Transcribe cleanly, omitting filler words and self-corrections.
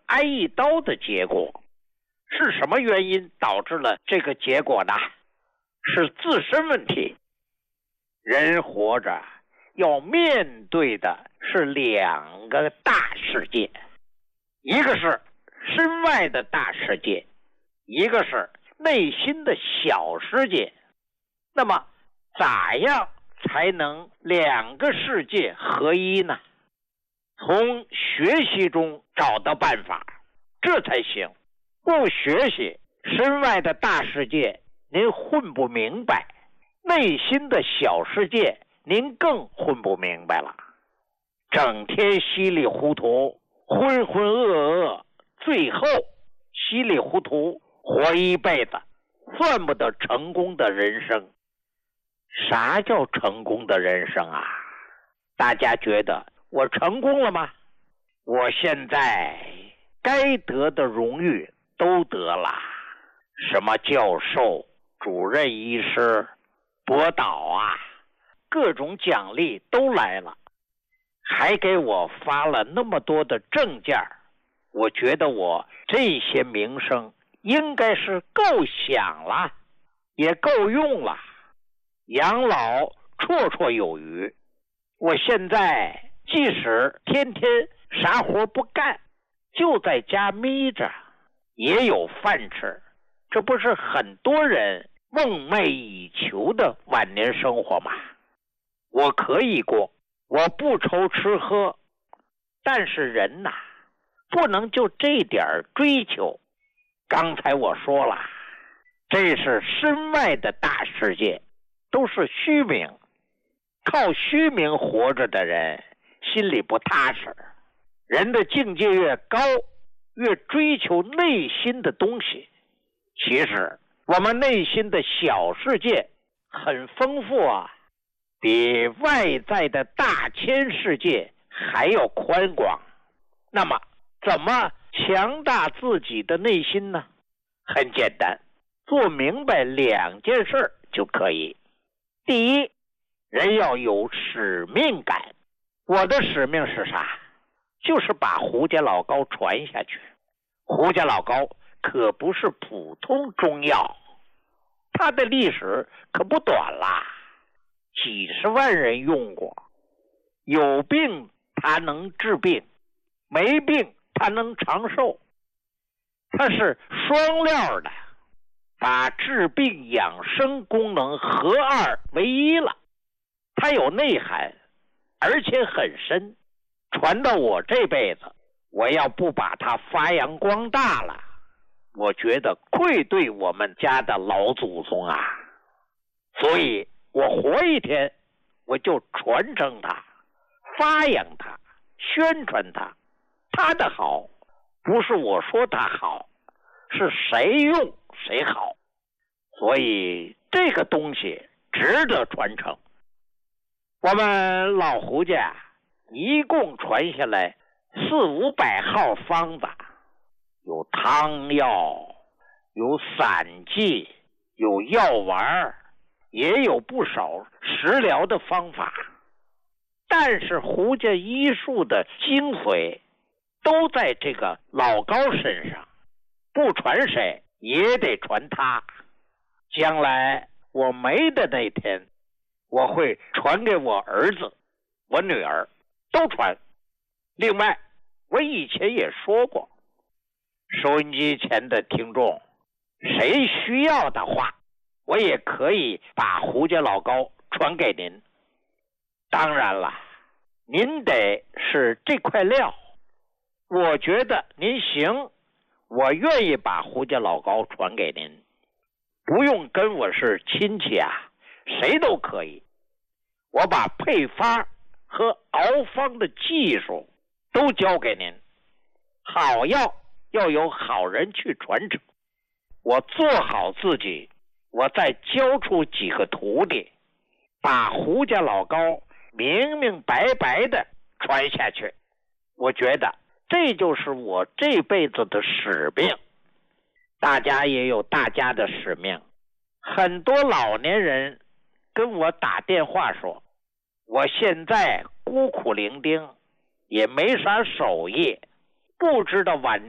挨一刀的结果。是什么原因导致了这个结果呢？是自身问题。人活着要面对的是两个大世界，一个是身外的大世界，一个是内心的小世界。那么咋样才能两个世界合一呢？从学习中找到办法，这才行。不学习身外的大世界，您混不明白；内心的小世界，您更混不明白了。整天稀里糊涂，浑浑噩噩，最后稀里糊涂活一辈子，算不得成功的人生。啥叫成功的人生啊？大家觉得我成功了吗？我现在该得的荣誉都得了，什么教授、主任医师、博导啊，各种奖励都来了，还给我发了那么多的证件。我觉得我这些名声应该是够响了，也够用了，养老绰绰有余。我现在即使天天啥活不干，就在家眯着，也有饭吃。这不是很多人梦寐以求的晚年生活吗？我可以过，我不愁吃喝，但是人呐，不能就这点追求。刚才我说了，这是身外的大世界，都是虚名。靠虚名活着的人心里不踏实。人的境界越高，越追求内心的东西。其实我们内心的小世界很丰富啊，比外在的大千世界还要宽广。那么怎么强大自己的内心呢？很简单，做明白两件事就可以。第一，人要有使命感。我的使命是啥？就是把胡家老高传下去。胡家老高可不是普通中药，它的历史可不短啦，几十万人用过。有病它能治病，没病它能长寿。它是双料的，把治病养生功能合二为一了。它有内涵，而且很深。传到我这辈子，我要不把它发扬光大了，我觉得愧对我们家的老祖宗啊。所以我活一天，我就传承它，发扬它，宣传它。它的好不是我说它好，是谁用谁好。所以这个东西值得传承。我们老胡家一共传下来400-500号方子，有汤药，有散剂，有药丸，也有不少食疗的方法。但是胡家医术的精髓都在这个老高身上，不传谁也得传他。将来我没的那天，我会传给我儿子、我女儿，都传。另外，我以前也说过，收音机前的听众，谁需要的话，我也可以把胡家老高传给您。当然了，您得是这块料。我觉得您行，我愿意把胡家老高传给您。不用跟我是亲戚啊，谁都可以。我把配方和熬方的技术都交给您。好药要有好人去传承。我做好自己，我再教出几个徒弟，把胡家老高明明白白的传下去。我觉得这就是我这辈子的使命。大家也有大家的使命。很多老年人跟我打电话说，我现在孤苦伶仃，也没啥手艺，不知道晚